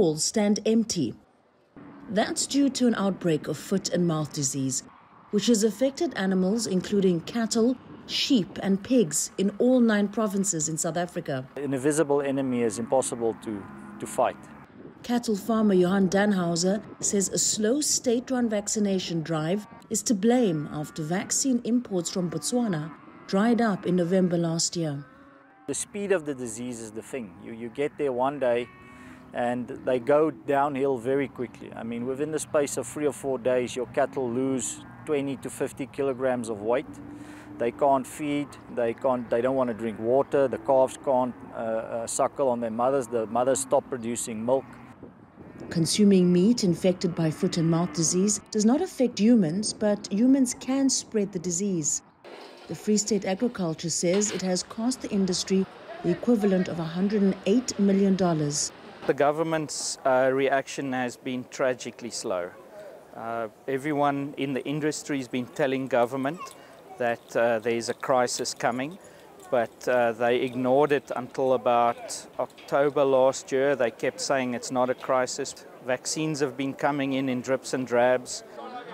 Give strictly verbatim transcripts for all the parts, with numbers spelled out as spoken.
stalls stand empty. That's due to an outbreak of foot and mouth disease, which has affected animals including cattle, sheep and pigs in all nine provinces in South Africa. An invisible enemy is impossible to, to fight. Cattle farmer Johan Danhauser says a slow state-run vaccination drive is to blame after vaccine imports from Botswana dried up in November last year. The speed of the disease is the thing. You, you get there one day and they go downhill very quickly. I mean, within the space of three or four days, your cattle lose twenty to fifty kilograms of weight. They can't feed, they, can't, they don't want to drink water, the calves can't uh, uh, suckle on their mothers, the mothers stop producing milk. Consuming meat infected by foot and mouth disease does not affect humans, but humans can spread the disease. The Free State Agriculture says it has cost the industry the equivalent of one hundred eight million dollars. The government's uh, reaction has been tragically slow. Uh, everyone in the industry has been telling government that uh, there is a crisis coming, but uh, they ignored it until about October last year. They kept saying it's not a crisis. Vaccines have been coming in in drips and drabs.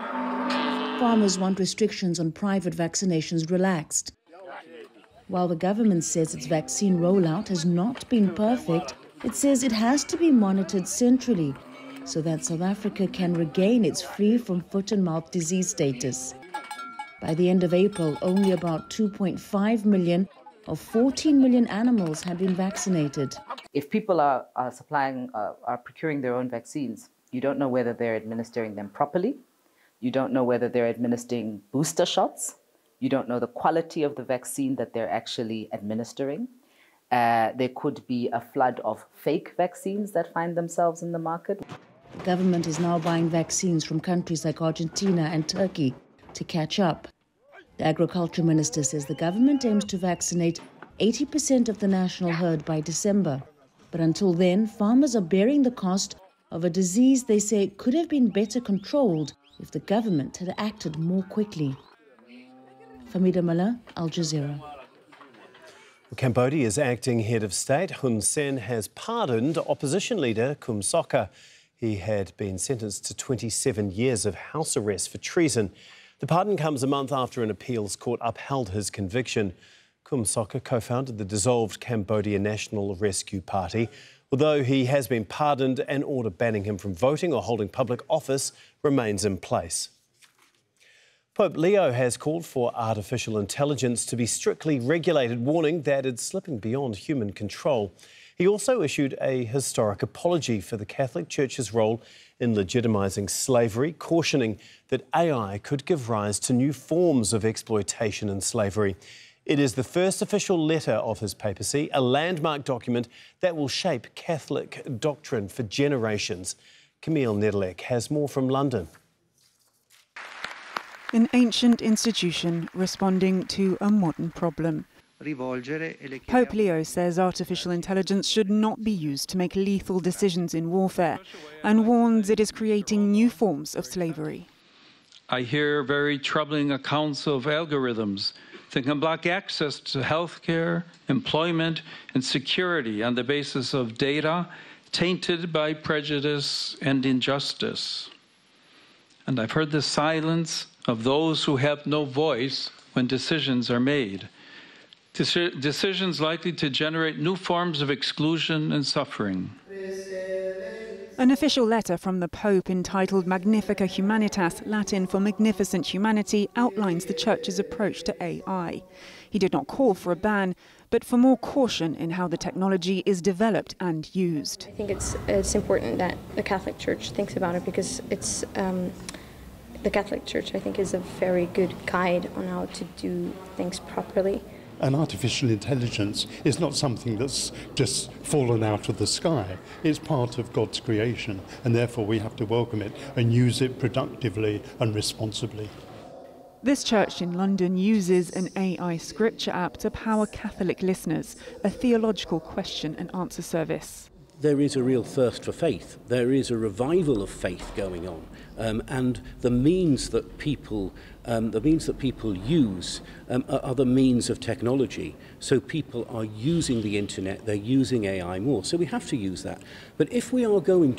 Farmers want restrictions on private vaccinations relaxed. While the government says its vaccine rollout has not been perfect, it says it has to be monitored centrally so that South Africa can regain its free from foot and mouth disease status. By the end of April, only about two point five million of fourteen million animals had been vaccinated. If people are, are supplying, uh, are procuring their own vaccines, you don't know whether they're administering them properly. You don't know whether they're administering booster shots. You don't know the quality of the vaccine that they're actually administering. Uh, there could be a flood of fake vaccines that find themselves in the market. The government is now buying vaccines from countries like Argentina and Turkey to catch up. The agriculture minister says the government aims to vaccinate eighty percent of the national herd by December. But until then, farmers are bearing the cost of a disease they say could have been better controlled if the government had acted more quickly. Famida Mala, Al Jazeera. Cambodia's acting head of state, Hun Sen, has pardoned opposition leader Kum Sokha. He had been sentenced to twenty-seven years of house arrest for treason. The pardon comes a month after an appeals court upheld his conviction. Kum Sokha co-founded the dissolved Cambodia National Rescue Party. Although he has been pardoned, an order banning him from voting or holding public office remains in place. Pope Leo has called for artificial intelligence to be strictly regulated, warning that it's slipping beyond human control. He also issued a historic apology for the Catholic Church's role in legitimising slavery, cautioning that A I could give rise to new forms of exploitation and slavery. It is the first official letter of his papacy, a landmark document that will shape Catholic doctrine for generations. Camille Nedelec has more from London. An ancient institution responding to a modern problem. Pope Leo says artificial intelligence should not be used to make lethal decisions in warfare and warns it is creating new forms of slavery. I hear very troubling accounts of algorithms that can block access to healthcare, employment, and security on the basis of data tainted by prejudice and injustice. And I've heard the silence of those who have no voice when decisions are made. Deci- decisions likely to generate new forms of exclusion and suffering. An official letter from the Pope entitled Magnifica Humanitas, Latin for Magnificent Humanity, outlines the Church's approach to A I. He did not call for a ban, but for more caution in how the technology is developed and used. I think it's, it's important that the Catholic Church thinks about it because it's um, the Catholic Church, I think, is a very good guide on how to do things properly. And artificial intelligence is not something that's just fallen out of the sky. It's part of God's creation, and therefore we have to welcome it and use it productively and responsibly. This church in London uses an A I scripture app to power Catholic listeners, a theological question and answer service. There is a real thirst for faith. There is a revival of faith going on, um, and the means that people, um, the means that people use um, are other means of technology. So people are using the internet, they're using A I more. So we have to use that. But if we are going